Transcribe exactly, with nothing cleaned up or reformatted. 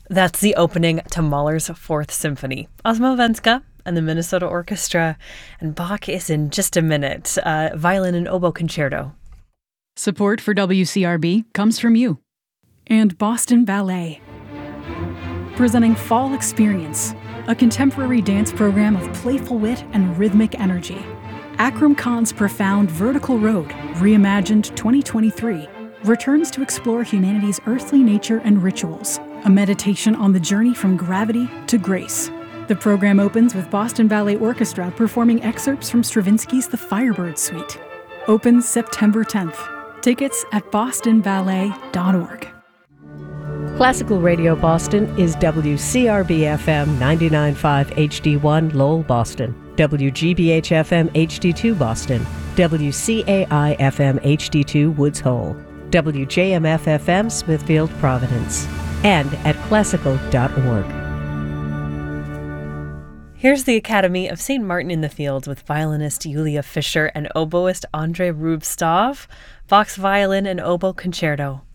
That's the opening to Mahler's Fourth Symphony. Ozma Venska and the Minnesota Orchestra, and Bach is in just a minute. Uh, violin and oboe concerto. Support for W C R B comes from you. And Boston Ballet. Presenting Fall Experience, a contemporary dance program of playful wit and rhythmic energy. Akram Khan's profound Vertical Road, reimagined twenty twenty-three, returns to explore humanity's earthly nature and rituals, a meditation on the journey from gravity to grace. The program opens with Boston Ballet Orchestra performing excerpts from Stravinsky's The Firebird Suite. Opens September tenth. Tickets at boston ballet dot org. Classical Radio Boston is W C R B F M ninety-nine point five H D one Lowell, Boston, W G B H F M H D two Boston, W C A I F M H D two Woods Hole, W J M F F M Smithfield, Providence, and at classical dot org. Here's the Academy of Saint Martin in the Fields with violinist Yulia Fischer and oboist Andrei Rubstov, Bach's Violin and Oboe Concerto.